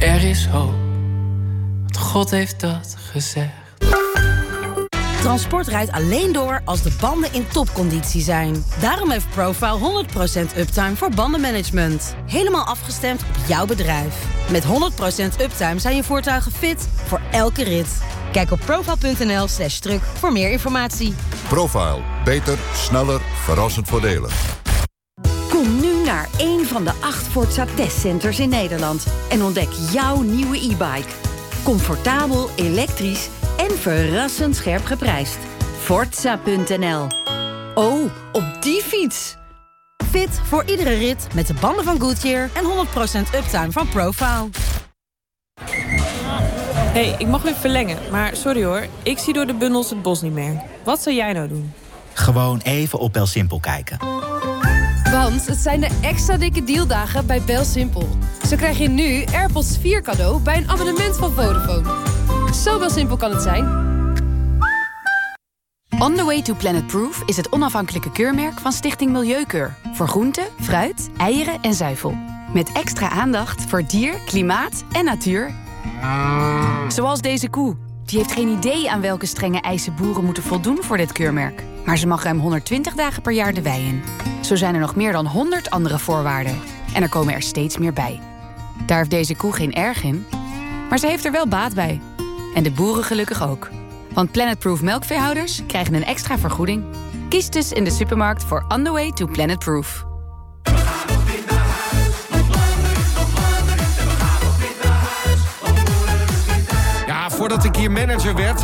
Er is hoop, want God heeft dat gezegd. Transport rijdt alleen door als de banden in topconditie zijn. Daarom heeft Profile 100% uptime voor bandenmanagement. Helemaal afgestemd op jouw bedrijf. Met 100% uptime zijn je voertuigen fit voor elke rit. Kijk op profile.nl/truck voor meer informatie. Profile. Beter, sneller, verrassend voordelig. Kom nu naar een van de 8 Forza testcenters in Nederland en ontdek jouw nieuwe e-bike. Comfortabel, elektrisch en verrassend scherp geprijsd. Forza.nl. Oh, op die fiets! Fit voor iedere rit met de banden van Goodyear en 100% uptime van Profile. Hey, ik mag weer verlengen, maar sorry hoor. Ik zie door de bundels het bos niet meer. Wat zou jij nou doen? Gewoon even op BelSimpel kijken. Want het zijn de extra dikke dealdagen bij BelSimpel. Zo krijg je nu AirPods 4 cadeau bij een abonnement van Vodafone. Zo BelSimpel kan het zijn. On the Way to Planet Proof is het onafhankelijke keurmerk van Stichting Milieukeur. Voor groente, fruit, eieren en zuivel. Met extra aandacht voor dier, klimaat en natuur. Zoals deze koe. Die heeft geen idee aan welke strenge eisen boeren moeten voldoen voor dit keurmerk. Maar ze mag ruim 120 dagen per jaar de wei in. Zo zijn er nog meer dan 100 andere voorwaarden. En er komen er steeds meer bij. Daar heeft deze koe geen erg in. Maar ze heeft er wel baat bij. En de boeren gelukkig ook. Want Planetproof melkveehouders krijgen een extra vergoeding. Kies dus in de supermarkt voor On the Way to Planet Proof. Ja, voordat ik hier manager werd,